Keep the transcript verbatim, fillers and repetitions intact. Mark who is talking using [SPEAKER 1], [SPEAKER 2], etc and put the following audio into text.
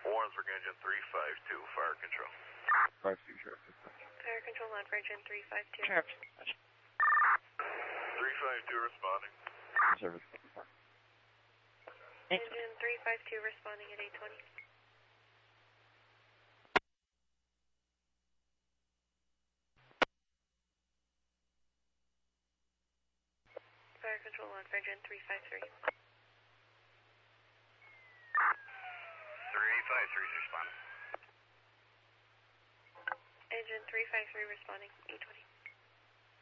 [SPEAKER 1] Warrensburg Engine three five two, fire control.
[SPEAKER 2] five two, Sheriff.
[SPEAKER 3] Fire control on for Engine three five two.
[SPEAKER 2] Sheriff.
[SPEAKER 1] three five two responding.
[SPEAKER 2] Service.
[SPEAKER 3] Engine three five two responding at eight twenty. Fire control on for Engine three five three.
[SPEAKER 1] three five three is responding.
[SPEAKER 3] Engine three five three responding, eight twenty.